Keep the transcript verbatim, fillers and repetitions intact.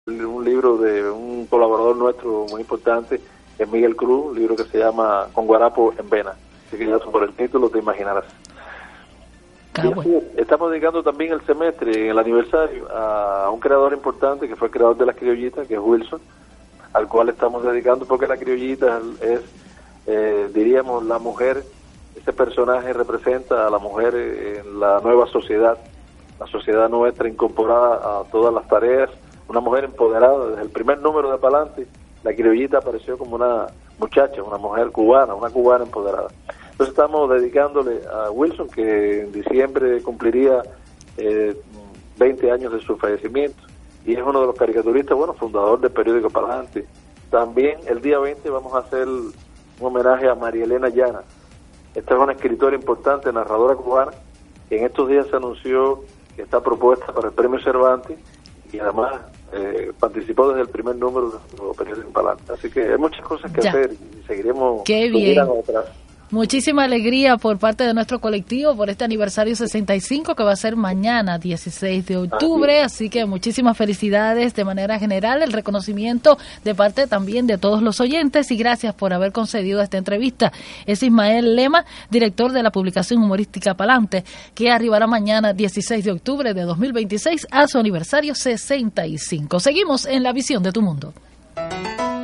un libro de un colaborador nuestro muy importante, que es Miguel Cruz, un libro que se llama Con Guarapo en Vena. Así que ya por el título te imaginarás. Y así, estamos dedicando también el semestre, el aniversario, a un creador importante que fue el creador de Las Criollitas, que es Wilson, al cual estamos dedicando porque La Criollita es, eh, diríamos, la mujer. Este personaje representa a la mujer en la nueva sociedad, la sociedad nuestra incorporada a todas las tareas, una mujer empoderada. Desde el primer número de Palante, La Criollita apareció como una muchacha, una mujer cubana, una cubana empoderada. Entonces estamos dedicándole a Wilson, que en diciembre cumpliría eh, veinte años de su fallecimiento, y es uno de los caricaturistas, bueno, fundador del periódico Palante. También el día veinte vamos a hacer un homenaje a María Elena Llana. Esta es una escritora importante, narradora cubana, que en estos días se anunció que está propuesta para el Premio Cervantes, y además eh, participó desde el primer número de nuestro periódico Palante. Así que hay muchas cosas que ya. hacer y seguiremos. Qué bien. Muchísima alegría por parte de nuestro colectivo por este aniversario sesenta y cinco que va a ser mañana, dieciséis de octubre, así que muchísimas felicidades de manera general, el reconocimiento de parte también de todos los oyentes y gracias por haber concedido esta entrevista. Es Ismael Lema, director de la publicación humorística Palante, que arribará mañana, dieciséis de octubre de dos mil veintiséis, a su aniversario sesenta y cinco. Seguimos en La Visión de tu Mundo.